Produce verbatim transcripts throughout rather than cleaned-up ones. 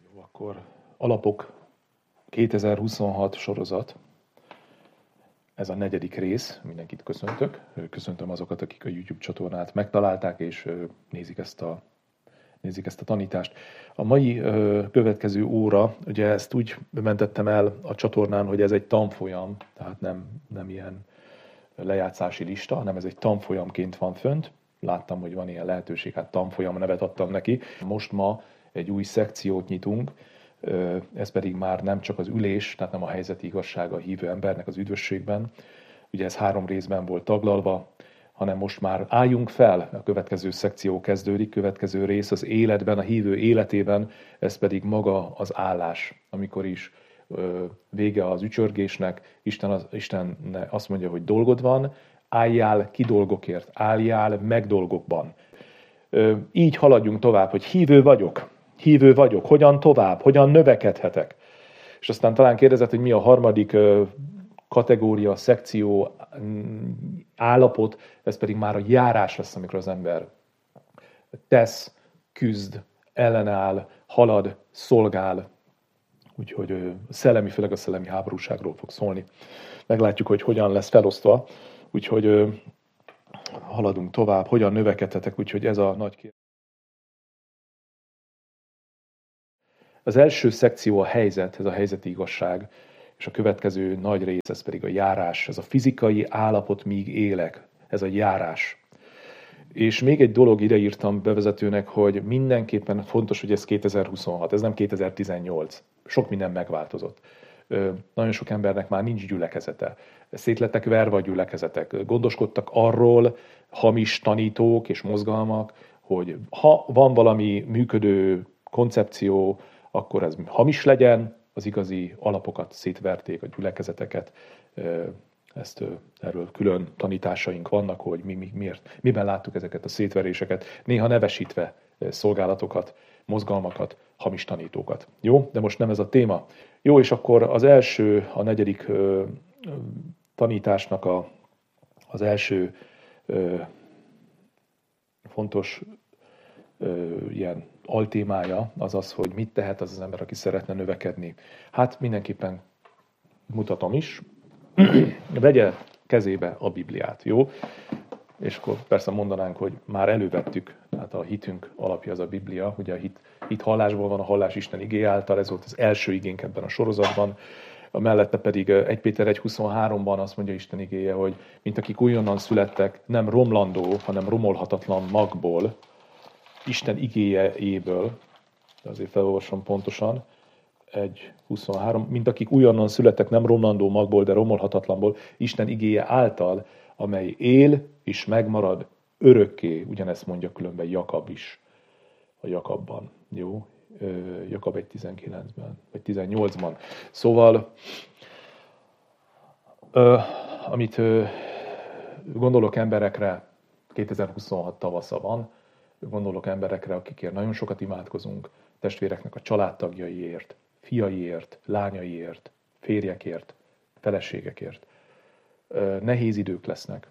Jó, akkor alapok kétezer-huszonhat sorozat. Ez a negyedik rész, mindenkit köszöntök. Köszöntöm azokat, akik a YouTube csatornát megtalálták, és nézik ezt a, nézik ezt a tanítást. A mai következő óra, ugye ezt úgy mentettem el a csatornán, hogy ez egy tanfolyam, tehát nem, nem ilyen lejátszási lista, hanem ez egy tanfolyamként van fönt. Láttam, hogy van ilyen lehetőség, hát tanfolyam nevet adtam neki. Most ma egy új szekciót nyitunk, ez pedig már nem csak az ülés, tehát nem a helyzeti igazsága a hívő embernek az üdvösségben, ugye ez három részben volt taglalva, hanem most már álljunk fel, a következő szekció kezdődik, következő rész az életben, a hívő életében, ez pedig maga az állás, amikor is vége az ücsörgésnek, Isten, az, Isten azt mondja, hogy dolgod van, álljál ki dolgokért, álljál meg dolgokban. Így haladjunk tovább, hogy hívő vagyok, hívő vagyok, hogyan tovább, hogyan növekedhetek. És aztán talán kérdezett, hogy mi a harmadik kategória, szekció, állapot, ez pedig már a járás lesz, amikor az ember tesz, küzd, ellenáll, halad, szolgál. Úgyhogy szellemi, főleg a szellemi háborúságról fog szólni. Meglátjuk, hogy hogyan lesz felosztva. Úgyhogy haladunk tovább, hogyan növekedhetek, úgyhogy ez a nagy kérdés. Az első szekció a helyzet, ez a helyzeti igazság, és a következő nagy rész, ez pedig a járás, ez a fizikai állapot, míg élek, ez a járás. És még egy dolog ide írtam bevezetőnek, hogy mindenképpen fontos, hogy ez kétezer-huszonhat, ez nem kétezer-tizennyolc. Sok minden megváltozott. Nagyon sok embernek már nincs gyülekezete. Szétlettek verve a gyülekezetek. Gondoskodtak arról hamis tanítók és mozgalmak, hogy ha van valami működő koncepció, akkor ez hamis legyen, az igazi alapokat szétverték, a gyülekezeteket. Ezt, erről külön tanításaink vannak, hogy mi, mi, miért, miben láttuk ezeket a szétveréseket, néha nevesítve szolgálatokat, mozgalmakat, hamis tanítókat. Jó? De most nem ez a téma. Jó, és akkor az első, a negyedik ö, tanításnak a, az első ö, fontos ö, ilyen altémája az az, hogy mit tehet az az ember, aki szeretne növekedni. Hát mindenképpen mutatom is. Vegye kezébe a Bibliát, jó? És akkor persze mondanánk, hogy már elővettük, tehát a hitünk alapja az a Biblia, ugye a hit, hit hallásból van, a hallás Isten igéje által, ez volt az első igénk ebben a sorozatban, a mellette pedig egy Péter egy huszonháromban azt mondja Isten igéje, hogy mint akik újonnan születtek, nem romlandó, hanem romolhatatlan magból, Isten igéjéből, azért felolvasom pontosan, egy huszonhárom, mint akik újonnan születtek, nem romlandó magból, de romolhatatlanból, Isten igéje által, amely él és megmarad örökké, ugyanezt mondja különben Jakab is, a Jakabban, jó? Jakab egy tizenkilencben, vagy tizennyolcban. Szóval, amit gondolok emberekre, kétezer-huszonhat tavasza van, gondolok emberekre, akikért nagyon sokat imádkozunk, testvéreknek a családtagjaiért, fiaiért, lányaiért, férjekért, feleségekért. Nehéz idők lesznek,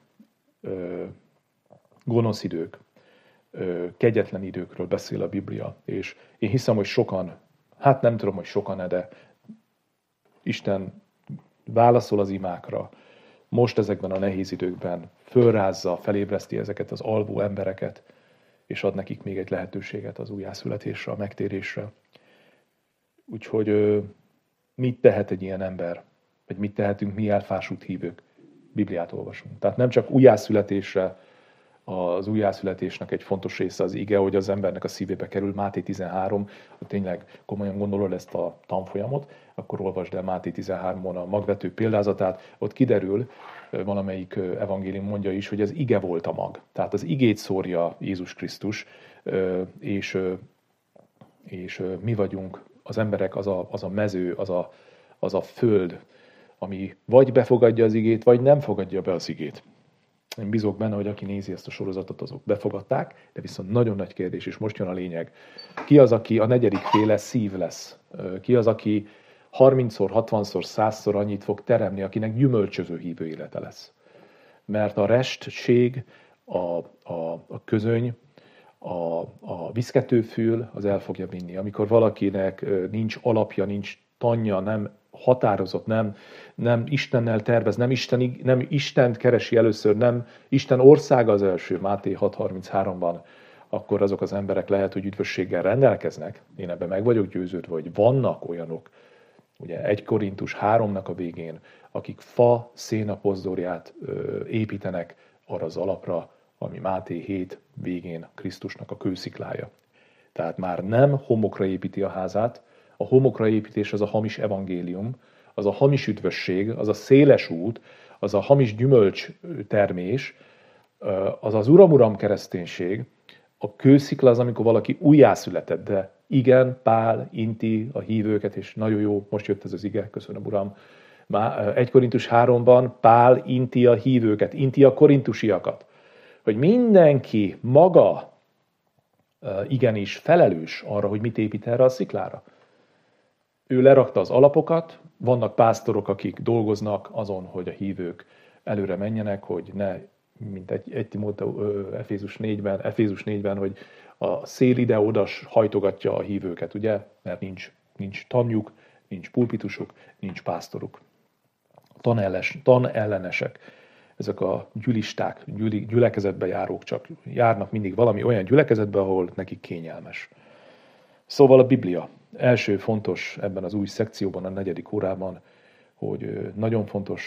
gonosz idők, kegyetlen időkről beszél a Biblia, és én hiszem, hogy sokan, hát nem tudom, hogy sokan-e, de Isten válaszol az imákra, most ezekben a nehéz időkben fölrázza, felébreszti ezeket az alvó embereket, és ad nekik még egy lehetőséget az újjászületésre, a megtérésre. Úgyhogy mit tehet egy ilyen ember? Vagy mit tehetünk mi elfásult hívők? Bibliát olvasunk. Tehát nem csak újjászületésre, az újjászületésnek egy fontos része az ige, hogy az embernek a szívébe kerül, Máté tizenhárom, ha tényleg komolyan gondolod ezt a tanfolyamot, akkor olvasd el Máté tizenháromon a magvető példázatát, ott kiderül, valamelyik evangélium mondja is, hogy az ige volt a mag. Tehát az igét szórja Jézus Krisztus, és, és mi vagyunk, az emberek az a, az a mező, az a, az a föld, ami vagy befogadja az igét, vagy nem fogadja be az igét. Én bízok benne, hogy aki nézi ezt a sorozatot, azok befogadták, de viszont nagyon nagy kérdés, és most jön a lényeg. Ki az, aki a negyedik féle szív lesz? Ki az, aki harmincszor, hatvanszor, százszor annyit fog teremni, akinek gyümölcsöző hívő élete lesz? Mert a restség, a, a, a közöny, a, a viszketőfül, az el fogja vinni. Amikor valakinek nincs alapja, nincs tanja, nem határozott, nem, nem Istennel tervez, nem, Isten, nem Istent keresi először, nem Isten országa az első, Máté hat harminchárom-ban, akkor azok az emberek lehet, hogy üdvösséggel rendelkeznek. Én ebben meg vagyok győződve, hogy vannak olyanok, ugye egy Korintus háromnak a végén, akik fa szénapozdorját építenek arra az alapra, ami Máté hét végén Krisztusnak a kősziklája. Tehát már nem homokra építi a házát, a homokra építés az a hamis evangélium, az a hamis üdvösség, az a széles út, az a hamis gyümölcstermés, az az uram-uram kereszténység. A kőszikla az, amikor valaki újjászületett, de igen, Pál inti a hívőket, és nagyon jó, most jött ez az ige, köszönöm uram. egy Korintus háromban Pál inti a hívőket, inti a korintusiakat, hogy mindenki maga igenis felelős arra, hogy mit épít erre a sziklára. Ő lerakta az alapokat, vannak pásztorok, akik dolgoznak azon, hogy a hívők előre menjenek, hogy ne, mint egy, egy Timóteo Efézus négyben, Efézus négyben, hogy a szél ide-oda hajtogatja a hívőket, ugye? Mert nincs, nincs tanjuk, nincs pulpitusuk, nincs pásztoruk. Tanelles, tanellenesek. Ezek a gyülisták, gyüli, gyülekezetbe járók csak járnak mindig valami olyan gyülekezetbe, ahol nekik kényelmes. Szóval a Biblia. Első fontos ebben az új szekcióban, a negyedik órában, hogy nagyon fontos